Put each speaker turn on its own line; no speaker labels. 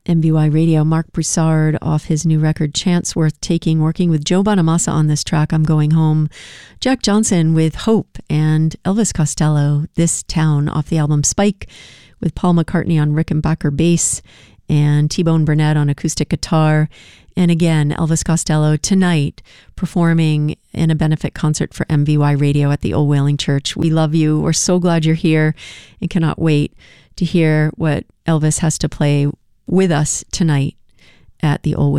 MVY Radio. Mark Broussard off his new record, Chance Worth Taking, working with Joe Bonamassa on this track, I'm Going Home. Jack Johnson with Hope, and Elvis Costello, This Town, off the album Spike, with Paul McCartney on Rickenbacker bass and T-Bone Burnett on acoustic guitar. And again, Elvis Costello tonight performing in a benefit concert for MVY Radio at the Old Whaling Church. We love you. We're so glad you're here and cannot wait to hear what Elvis has to play with us tonight at the Old